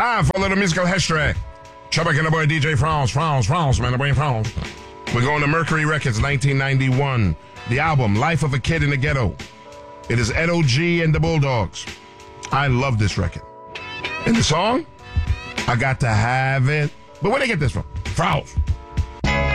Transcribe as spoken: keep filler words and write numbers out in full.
Time for a little musical history. Chubbuck and the boy D J France, France, France, man, the boy France. We're going to Mercury Records, nineteen ninety-one. The album, Life of a Kid in the Ghetto. It is Ed O G and the Bulldogs. I love this record. And the song, I Got to Have It. But where they get this from? France.